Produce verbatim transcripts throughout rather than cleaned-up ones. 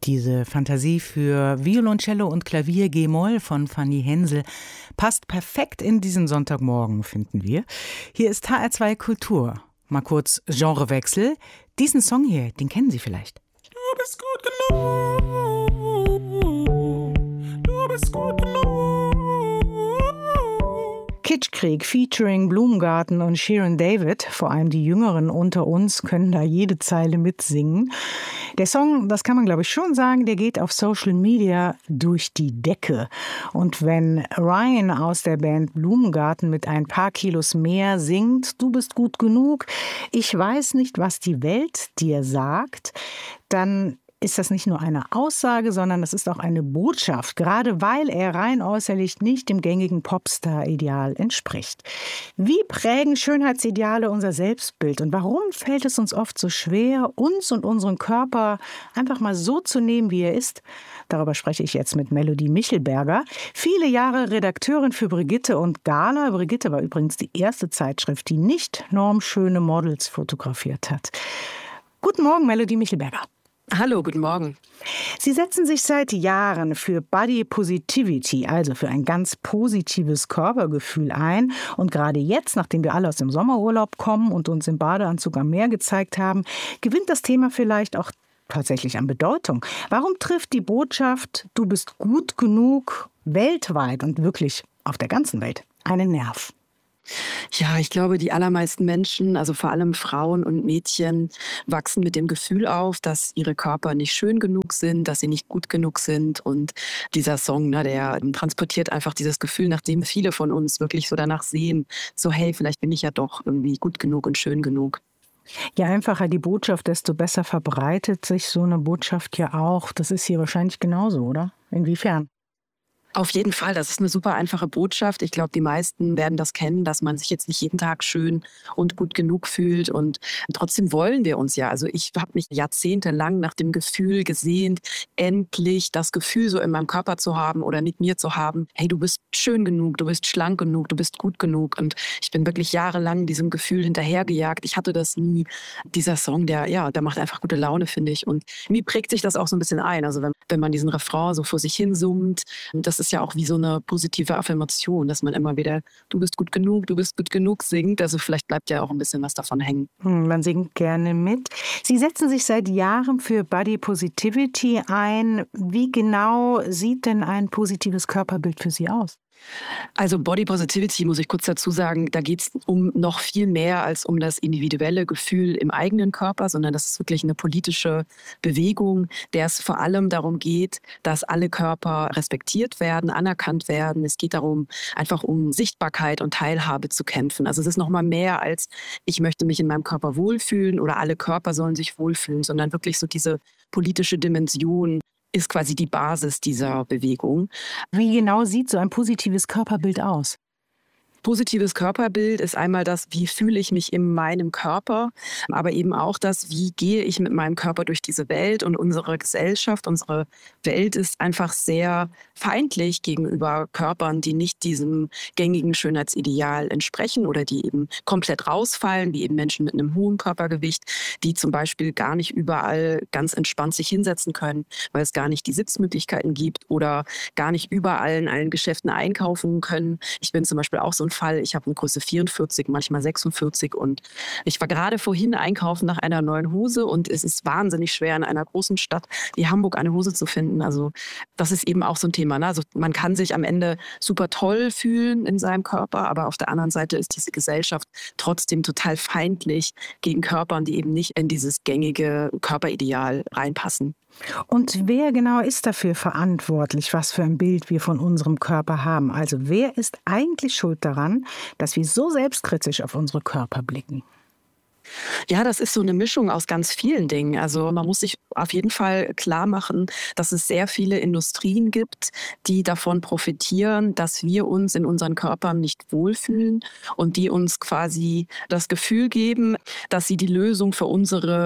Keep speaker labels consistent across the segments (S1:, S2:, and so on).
S1: Diese Fantasie für Violoncello und Klavier G-Moll von Fanny Hensel passt perfekt in diesen Sonntagmorgen, finden wir. Hier ist H R zwei Kultur. Mal kurz Genrewechsel. Diesen Song hier, den kennen Sie vielleicht.
S2: Du bist gut genug. Du bist gut genug.
S1: Kitschkrieg featuring Blumengarten und Shirin David. Vor allem die Jüngeren unter uns können da jede Zeile mitsingen. Der Song, das kann man glaube ich schon sagen, der geht auf Social Media durch die Decke. Und wenn Ryan aus der Band Blumengarten mit ein paar Kilos mehr singt, du bist gut genug, ich weiß nicht, was die Welt dir sagt, dann ist das nicht nur eine Aussage, sondern es ist auch eine Botschaft, gerade weil er rein äußerlich nicht dem gängigen Popstar-Ideal entspricht. Wie prägen Schönheitsideale unser Selbstbild und warum fällt es uns oft so schwer, uns und unseren Körper einfach mal so zu nehmen, wie er ist? Darüber spreche ich jetzt mit Melodie Michelberger. Viele Jahre Redakteurin für Brigitte und Gala. Brigitte war übrigens die erste Zeitschrift, die nicht normschöne Models fotografiert hat. Guten Morgen, Melodie Michelberger.
S3: Hallo, guten Morgen.
S1: Sie setzen sich seit Jahren für Body Positivity, also für ein ganz positives Körpergefühl ein. Und gerade jetzt, nachdem wir alle aus dem Sommerurlaub kommen und uns im Badeanzug am Meer gezeigt haben, gewinnt das Thema vielleicht auch tatsächlich an Bedeutung. Warum trifft die Botschaft, du bist gut genug, weltweit und wirklich auf der ganzen Welt einen Nerv?
S3: Ja, ich glaube, die allermeisten Menschen, also vor allem Frauen und Mädchen, wachsen mit dem Gefühl auf, dass ihre Körper nicht schön genug sind, dass sie nicht gut genug sind. Und dieser Song, ne, der transportiert einfach dieses Gefühl, nachdem viele von uns wirklich so danach sehen, so hey, vielleicht bin ich ja doch irgendwie gut genug und schön genug.
S1: Je einfacher die Botschaft, desto besser verbreitet sich so eine Botschaft ja auch. Das ist hier wahrscheinlich genauso, oder? Inwiefern?
S3: Auf jeden Fall, das ist eine super einfache Botschaft. Ich glaube, die meisten werden das kennen, dass man sich jetzt nicht jeden Tag schön und gut genug fühlt. Und trotzdem wollen wir uns ja. Also ich habe mich jahrzehntelang nach dem Gefühl gesehnt, endlich das Gefühl so in meinem Körper zu haben oder mit mir zu haben, hey, du bist schön genug, du bist schlank genug, du bist gut genug. Und ich bin wirklich jahrelang diesem Gefühl hinterhergejagt. Ich hatte das nie. Dieser Song, der, ja, der macht einfach gute Laune, finde ich. Und mir prägt sich das auch so ein bisschen ein. Also wenn, wenn man diesen Refrain so vor sich hin summt, das ist ja auch wie so eine positive Affirmation, dass man immer wieder, du bist gut genug, du bist gut genug singt. Also vielleicht bleibt ja auch ein bisschen was davon hängen.
S1: Hm, man singt gerne mit. Sie setzen sich seit Jahren für Body Positivity ein. Wie genau sieht denn ein positives Körperbild für Sie aus?
S3: Also Body Positivity, muss ich kurz dazu sagen, da geht es um noch viel mehr als um das individuelle Gefühl im eigenen Körper, sondern das ist wirklich eine politische Bewegung, der es vor allem darum geht, dass alle Körper respektiert werden, anerkannt werden. Es geht darum, einfach um Sichtbarkeit und Teilhabe zu kämpfen. Also es ist noch mal mehr als, ich möchte mich in meinem Körper wohlfühlen oder alle Körper sollen sich wohlfühlen, sondern wirklich so diese politische Dimension ist quasi die Basis dieser Bewegung.
S1: Wie genau sieht so ein positives Körperbild aus?
S3: Positives Körperbild ist einmal das, wie fühle ich mich in meinem Körper, aber eben auch das, wie gehe ich mit meinem Körper durch diese Welt. Und unsere Gesellschaft, unsere Welt ist einfach sehr feindlich gegenüber Körpern, die nicht diesem gängigen Schönheitsideal entsprechen oder die eben komplett rausfallen, wie eben Menschen mit einem hohen Körpergewicht, die zum Beispiel gar nicht überall ganz entspannt sich hinsetzen können, weil es gar nicht die Sitzmöglichkeiten gibt oder gar nicht überall in allen Geschäften einkaufen können. Ich bin zum Beispiel auch so ein Fall. Ich habe eine Größe vierundvierzig, manchmal sechsundvierzig und ich war gerade vorhin einkaufen nach einer neuen Hose und es ist wahnsinnig schwer in einer großen Stadt wie Hamburg eine Hose zu finden. Also das ist eben auch so ein Thema. Ne? Also man kann sich am Ende super toll fühlen in seinem Körper, aber auf der anderen Seite ist diese Gesellschaft trotzdem total feindlich gegen Körpern, die eben nicht in dieses gängige Körperideal reinpassen.
S1: Und wer genau ist dafür verantwortlich, was für ein Bild wir von unserem Körper haben? Also wer ist eigentlich schuld daran, dass wir so selbstkritisch auf unsere Körper blicken?
S3: Ja, das ist so eine Mischung aus ganz vielen Dingen. Also man muss sich auf jeden Fall klar machen, dass es sehr viele Industrien gibt, die davon profitieren, dass wir uns in unseren Körpern nicht wohlfühlen und die uns quasi das Gefühl geben, dass sie die Lösung für unsere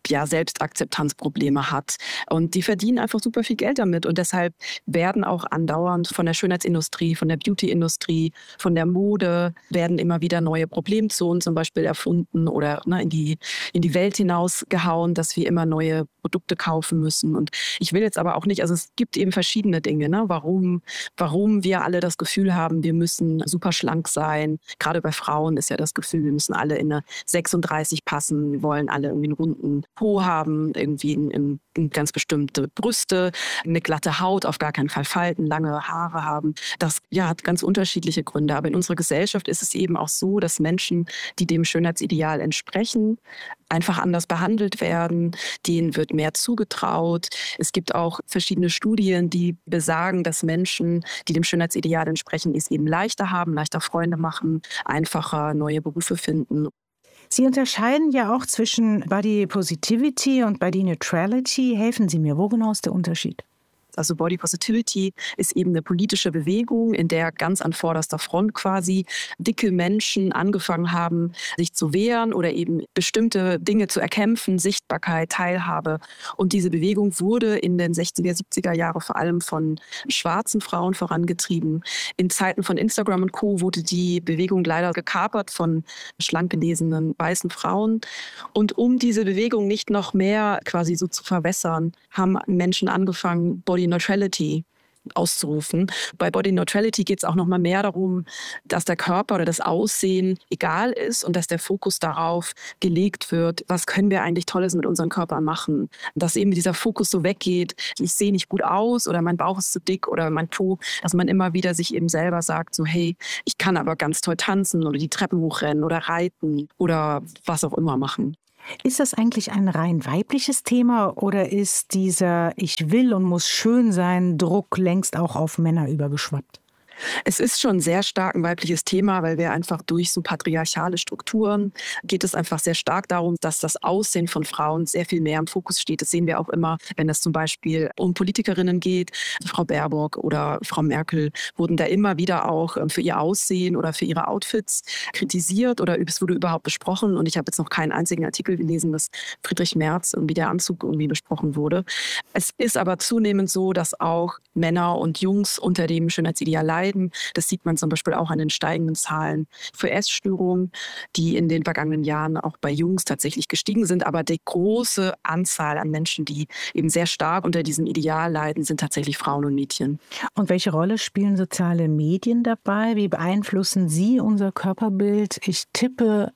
S3: ja, Selbstakzeptanzprobleme hat. Und die verdienen einfach super viel Geld damit. Und deshalb werden auch andauernd von der Schönheitsindustrie, von der Beautyindustrie, von der Mode, werden immer wieder neue Problemzonen zum Beispiel erfunden oder ne, in die, in die Welt hinausgehauen, dass wir immer neue Produkte kaufen müssen. Und ich will jetzt aber auch nicht, also es gibt eben verschiedene Dinge, ne, warum, warum wir alle das Gefühl haben, wir müssen super schlank sein. Gerade bei Frauen ist ja das Gefühl, wir müssen alle in eine sechsunddreißig passen, wir wollen alle irgendwie einen runden Po haben, irgendwie in, in, in ganz bestimmte Brüste, eine glatte Haut, auf gar keinen Fall Falten, lange Haare haben. Das ja, hat ganz unterschiedliche Gründe. Aber in unserer Gesellschaft ist es eben auch so, dass Menschen, die dem Schönheitsideal entsprechen, einfach anders behandelt werden. Denen wird mehr zugetraut. Es gibt auch verschiedene Studien, die besagen, dass Menschen, die dem Schönheitsideal entsprechen, es eben leichter haben, leichter Freunde machen, einfacher neue Berufe finden.
S1: Sie unterscheiden ja auch zwischen Body Positivity und Body Neutrality. Helfen Sie mir, wo genau ist der Unterschied?
S3: Also Body Positivity ist eben eine politische Bewegung, in der ganz an vorderster Front quasi dicke Menschen angefangen haben, sich zu wehren oder eben bestimmte Dinge zu erkämpfen, Sichtbarkeit, Teilhabe. Und diese Bewegung wurde in den sechziger, siebziger Jahren vor allem von schwarzen Frauen vorangetrieben. In Zeiten von Instagram und Co. wurde die Bewegung leider gekapert von schlank gelesenen weißen Frauen. Und um diese Bewegung nicht noch mehr quasi so zu verwässern, haben Menschen angefangen, Body Neutrality auszurufen. Bei Body Neutrality geht es auch noch mal mehr darum, dass der Körper oder das Aussehen egal ist und dass der Fokus darauf gelegt wird, was können wir eigentlich Tolles mit unseren Körpern machen. Dass eben dieser Fokus so weggeht, ich sehe nicht gut aus oder mein Bauch ist zu dick oder mein Po, dass man immer wieder sich eben selber sagt, so hey, ich kann aber ganz toll tanzen oder die Treppen hochrennen oder reiten oder was auch immer machen.
S1: Ist das eigentlich ein rein weibliches Thema oder ist dieser Ich will und muss schön sein Druck längst auch auf Männer übergeschwappt?
S3: Es ist schon sehr stark ein weibliches Thema, weil wir einfach durch so patriarchale Strukturen geht es einfach sehr stark darum, dass das Aussehen von Frauen sehr viel mehr im Fokus steht. Das sehen wir auch immer, wenn es zum Beispiel um Politikerinnen geht. Frau Baerbock oder Frau Merkel wurden da immer wieder auch für ihr Aussehen oder für ihre Outfits kritisiert oder es wurde überhaupt besprochen. Und ich habe jetzt noch keinen einzigen Artikel gelesen, dass Friedrich Merz irgendwie der Anzug irgendwie besprochen wurde. Es ist aber zunehmend so, dass auch Männer und Jungs unter dem Schönheitsideal leiden. Das sieht man zum Beispiel auch an den steigenden Zahlen für Essstörungen, die in den vergangenen Jahren auch bei Jungs tatsächlich gestiegen sind. Aber die große Anzahl an Menschen, die eben sehr stark unter diesem Ideal leiden, sind tatsächlich Frauen und Mädchen.
S1: Und welche Rolle spielen soziale Medien dabei? Wie beeinflussen sie unser Körperbild? Ich tippe,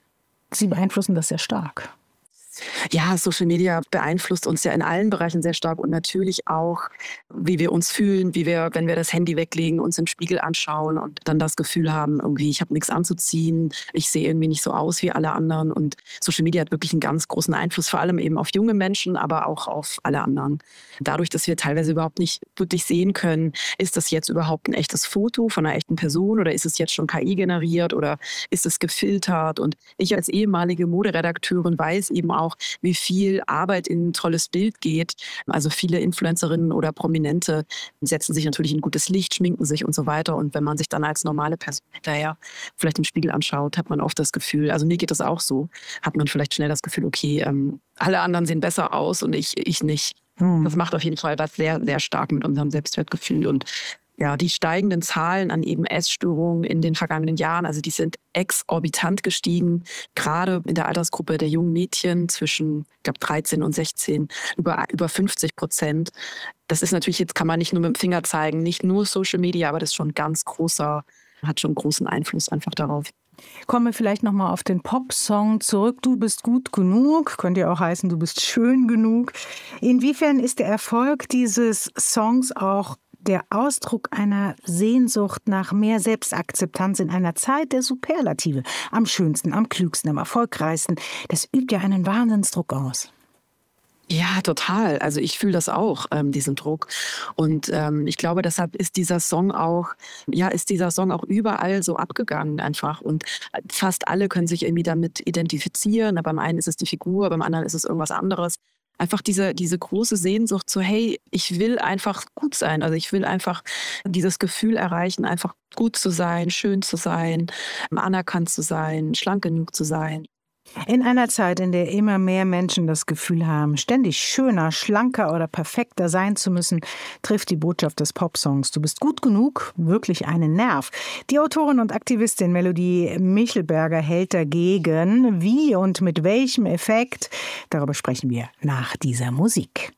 S1: sie beeinflussen das sehr stark.
S3: Ja, Social Media beeinflusst uns ja in allen Bereichen sehr stark und natürlich auch, wie wir uns fühlen, wie wir, wenn wir das Handy weglegen, uns im Spiegel anschauen und dann das Gefühl haben, irgendwie, ich habe nichts anzuziehen, ich sehe irgendwie nicht so aus wie alle anderen. Und Social Media hat wirklich einen ganz großen Einfluss, vor allem eben auf junge Menschen, aber auch auf alle anderen. Dadurch, dass wir teilweise überhaupt nicht wirklich sehen können, ist das jetzt überhaupt ein echtes Foto von einer echten Person oder ist es jetzt schon K I generiert oder ist es gefiltert? Und ich als ehemalige Moderedakteurin weiß eben auch, wie viel Arbeit in ein tolles Bild geht. Also viele Influencerinnen oder Prominente setzen sich natürlich in gutes Licht, schminken sich und so weiter. Und wenn man sich dann als normale Person hinterher vielleicht im Spiegel anschaut, hat man oft das Gefühl, also mir geht das auch so, hat man vielleicht schnell das Gefühl, okay, ähm, alle anderen sehen besser aus und ich, ich nicht. Hm. Das macht auf jeden Fall was sehr, sehr stark mit unserem Selbstwertgefühl. Und ja, die steigenden Zahlen an eben Essstörungen in den vergangenen Jahren, also die sind exorbitant gestiegen, gerade in der Altersgruppe der jungen Mädchen zwischen, ich glaube, dreizehn und sechzehn, über, über fünfzig Prozent. Das ist natürlich, jetzt kann man nicht nur mit dem Finger zeigen, nicht nur Social Media, aber das ist schon ganz großer, hat schon großen Einfluss einfach darauf.
S1: Kommen wir vielleicht nochmal auf den Popsong zurück. Du bist gut genug, könnte ja auch heißen, du bist schön genug. Inwiefern ist der Erfolg dieses Songs auch der Ausdruck einer Sehnsucht nach mehr Selbstakzeptanz in einer Zeit der Superlative? Am schönsten, am klügsten, am erfolgreichsten. Das übt ja einen Wahnsinnsdruck aus.
S3: Ja, total. Also ich fühle das auch, ähm, diesen Druck. Und ähm, ich glaube, deshalb ist dieser Song auch, ja, ist dieser Song auch überall so abgegangen einfach. Und fast alle können sich irgendwie damit identifizieren. Beim einen ist es die Figur, beim anderen ist es irgendwas anderes. Einfach diese, diese große Sehnsucht so, hey, ich will einfach gut sein. Also ich will einfach dieses Gefühl erreichen, einfach gut zu sein, schön zu sein, anerkannt zu sein, schlank genug zu sein.
S1: In einer Zeit, in der immer mehr Menschen das Gefühl haben, ständig schöner, schlanker oder perfekter sein zu müssen, trifft die Botschaft des Popsongs "Du bist gut genug" wirklich einen Nerv. Die Autorin und Aktivistin Melodie Michelberger hält dagegen. Wie und mit welchem Effekt? Darüber sprechen wir nach dieser Musik.